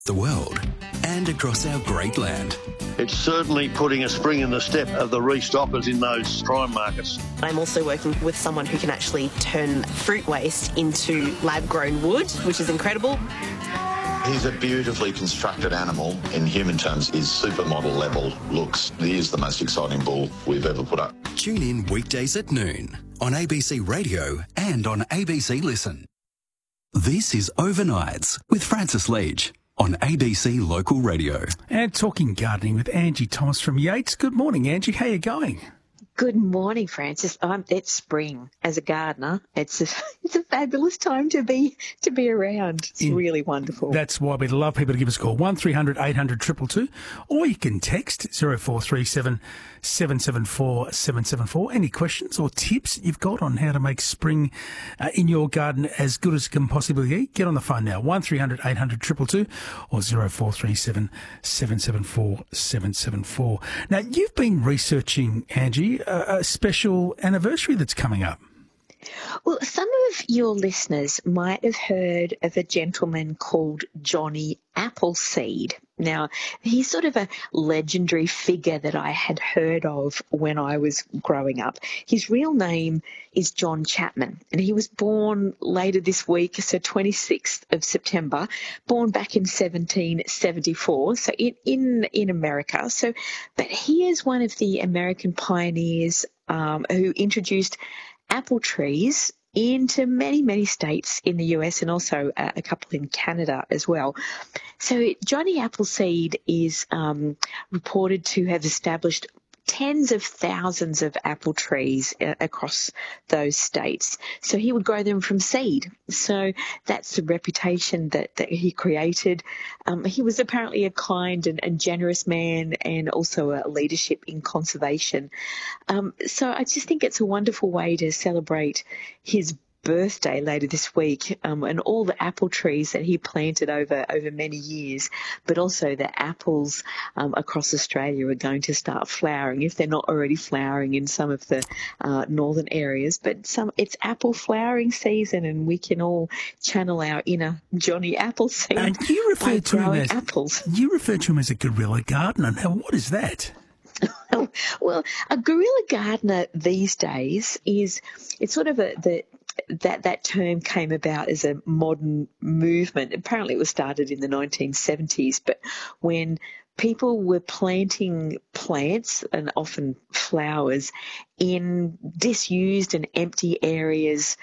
the world and across our great land. It's certainly putting a spring in the step of the restockers in those prime markets. I'm also working with someone who can actually turn fruit waste into lab-grown wood, which is incredible. He's a beautifully constructed animal. In human terms, his supermodel level looks. He is the most exciting bull we've ever put up. Tune in weekdays at noon on ABC Radio and on ABC Listen. This is Overnights with Francis Leach on ABC Local Radio. And talking gardening with Angie Thomas from Yates. Good morning, Angie. How are you going? Good morning, Francis. It's spring. As a gardener, it's a fabulous time to be around. It's really wonderful. That's why we'd love people to give us a call, 1300 800 222, or you can text 0437 774 774. Any questions or tips you've got on how to make spring in your garden as good as it can possibly be? Get on the phone now, 1300 800 222 or 0437 774 774. Now, you've been researching, Angie, a special anniversary that's coming up. Well, some of your listeners might have heard of a gentleman called Johnny Appleseed. Now, he's sort of a legendary figure that I had heard of when I was growing up. His real name is John Chapman, and he was born later this week, so 26th of September, born back in 1774, so in America. So, but he is one of the American pioneers who introduced apple trees into many, many states in the US and also a couple in Canada as well. So Johnny Appleseed is reported to have established tens of thousands of apple trees across those states. So he would grow them from seed. So that's the reputation that he created. He was apparently a kind and generous man and also a leadership in conservation. So I just think it's a wonderful way to celebrate his birthday later this week, and all the apple trees that he planted over many years, but also the apples across Australia are going to start flowering, if they're not already flowering in some of the northern areas. But it's apple flowering season, and we can all channel our inner Johnny Appleseed by growing apples. You refer to him as a guerrilla gardener. Now, what is that? Well, a guerrilla gardener these days it's sort of that term came about as a modern movement. Apparently it was started in the 1970s, but when people were planting plants and often flowers in disused and empty areas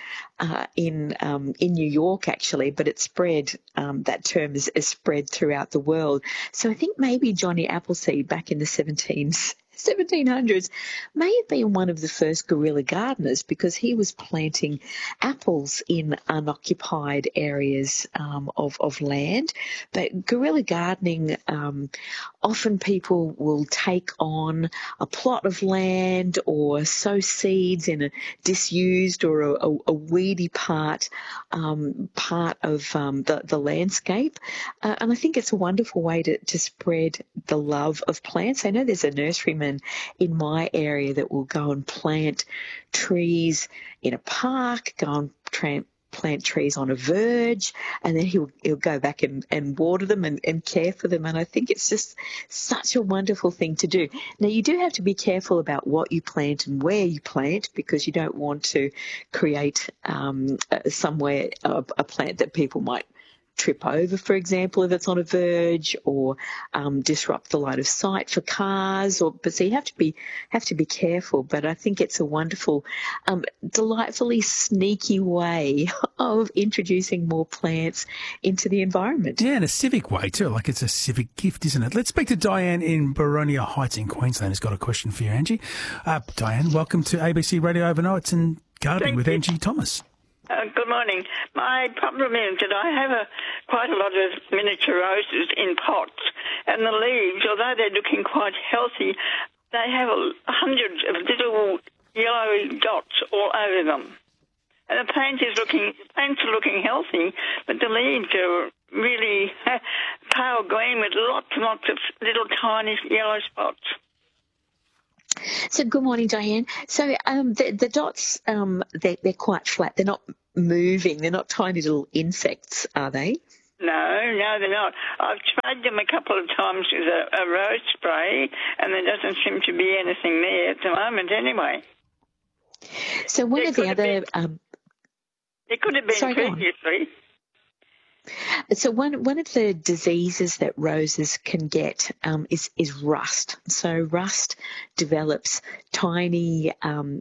in New York, actually, but it spread, that term is spread throughout the world. So I think maybe Johnny Appleseed back in the 1700s may have been one of the first guerrilla gardeners, because he was planting apples in unoccupied areas of land. But guerrilla gardening, often people will take on a plot of land or sow seeds in a disused or a weedy part of the landscape. And I think it's a wonderful way to spread the love of plants. I know there's a nurseryman in my area that will go and plant trees in a park, go and plant trees on a verge, and then he'll go back and water them and care for them. And I think it's just such a wonderful thing to do. Now, you do have to be careful about what you plant and where you plant, because you don't want to create somewhere a plant that people might trip over, for example, if it's on a verge, or disrupt the line of sight for cars. But so you have to be careful. But I think it's a wonderful, delightfully sneaky way of introducing more plants into the environment. Yeah, in a civic way too. Like, it's a civic gift, isn't it? Let's speak to Diane in Boronia Heights in Queensland, who's got a question for you, Angie. Diane, welcome to ABC Radio Overnights and Gardening with Angie Thomas. Good morning. My problem is that I have quite a lot of miniature roses in pots, and the leaves, although they're looking quite healthy, they have hundreds of little yellow dots all over them. And the plants are looking healthy, but the leaves are really pale green with lots and lots of little tiny yellow spots. So good morning, Diane. So the dots, they're quite flat. They're not moving. They're not tiny little insects, are they? No, they're not. I've tried them a couple of times with a rose spray, and there doesn't seem to be anything there at the moment anyway. So one of the other... It could have been previously. So one of the diseases that roses can get is rust. So rust develops tiny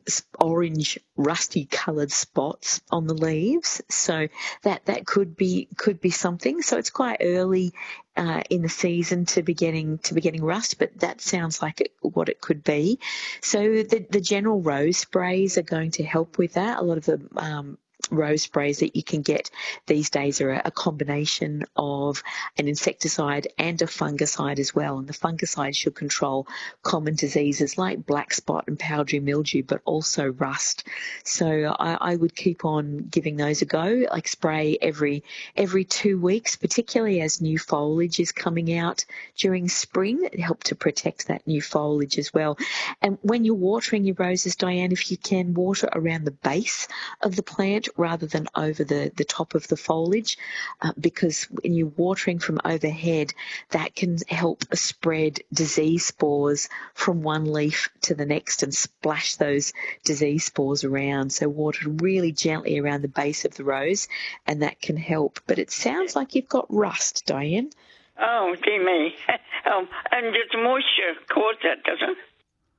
orange rusty coloured spots on the leaves. So that could be something. So it's quite early in the season to be getting rust, but that sounds like what it could be. So the general rose sprays are going to help with that. A lot of the rose sprays that you can get these days are a combination of an insecticide and a fungicide as well. And the fungicide should control common diseases like black spot and powdery mildew, but also rust. So I would keep on giving those a go, like spray every 2 weeks, particularly as new foliage is coming out during spring. It helps to protect that new foliage as well. And when you're watering your roses, Diane, if you can, water around the base of the plant rather than over the top of the foliage, because when you're watering from overhead, that can help spread disease spores from one leaf to the next and splash those disease spores around. So water really gently around the base of the rose, and that can help. But it sounds like you've got rust, Diane. Oh, dear me. And does moisture cause that, doesn't it?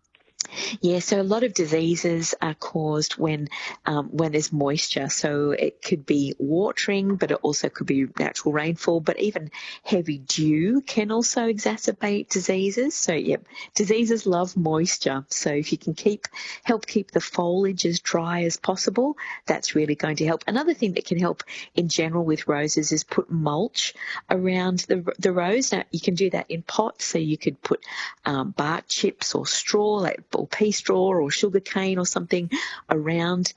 Yeah, so a lot of diseases are caused when there's moisture. So it could be watering, but it also could be natural rainfall. But even heavy dew can also exacerbate diseases. So, yep, diseases love moisture. So if you can help keep the foliage as dry as possible, that's really going to help. Another thing that can help in general with roses is put mulch around the rose. Now, you can do that in pots. So you could put bark chips or straw, or pea straw or sugar cane or something around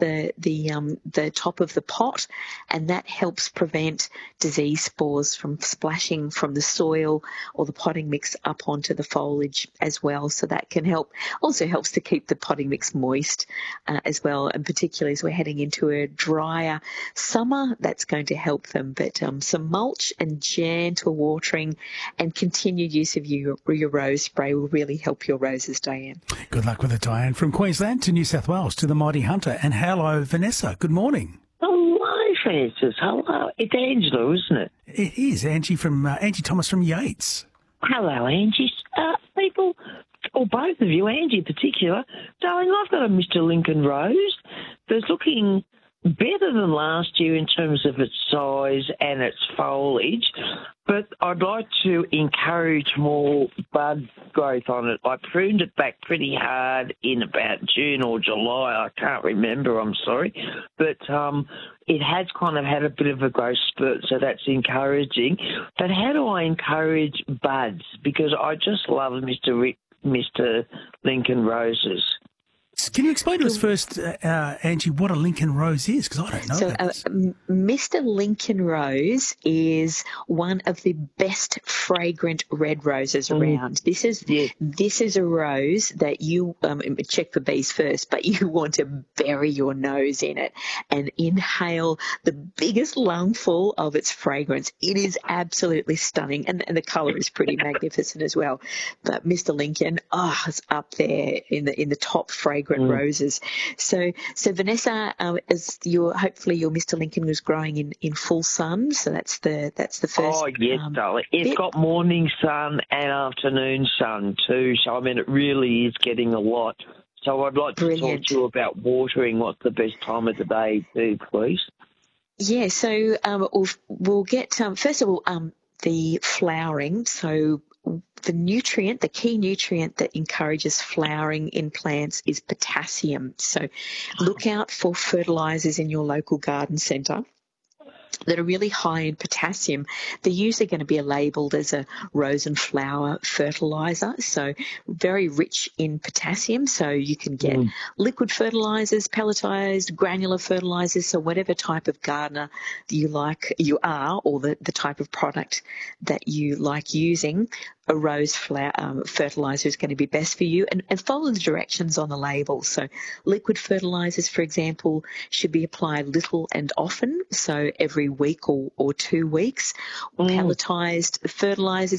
the top of the pot, and that helps prevent disease spores from splashing from the soil or the potting mix up onto the foliage as well. So that can help. Also helps to keep the potting mix moist as well, and particularly as we're heading into a drier summer, that's going to help them. But some mulch and gentle watering and continued use of your rose spray will really help your roses, Diane. Good luck with it, Diane. From Queensland to New South Wales to the Mighty Hunter. And hello, Vanessa. Good morning. Hello, Francis. Hello. It's Angela, isn't it? It is. Angie Thomas from Yates. Hello, Angie. People, or both of you, Angie in particular, darling, I've got a Mr. Lincoln Rose that's looking better than last year in terms of its size and its foliage, but I'd like to encourage more bud growth on it. I pruned it back pretty hard in about June or July. I can't remember, I'm sorry. But it has kind of had a bit of a growth spurt, so that's encouraging. But how do I encourage buds? Because I just love Mr. Lincoln Roses. Can you explain to us first, Angie, what a Lincoln Rose is? Because I don't know. So Mr. Lincoln Rose is one of the best fragrant red roses around. This is a rose that you check for bees first, but you want to bury your nose in it and inhale the biggest lungful of its fragrance. It is absolutely stunning, and the colour is pretty magnificent as well. But Mr. Lincoln, it's up there in the top fragrant roses. So Vanessa, hopefully your Mr. Lincoln was growing in full sun. So that's the first. Oh yes, darling. It's got morning sun and afternoon sun too. So I mean, it really is getting a lot. So I'd like to talk to you about watering. What's the best time of the day, too, please? Yeah. So we'll get first of all the flowering. So the key nutrient that encourages flowering in plants is potassium. So look out for fertilisers in your local garden centre that are really high in potassium. They're usually going to be labelled as a rose and flower fertiliser, so very rich in potassium. So you can get liquid fertilisers, pelletised, granular fertilisers, so whatever type of gardener you are, or the type of product that you like using. a rose fertiliser is going to be best for you, and follow the directions on the label. So liquid fertilisers, for example, should be applied little and often, so every week or 2 weeks. Pelletised fertilisers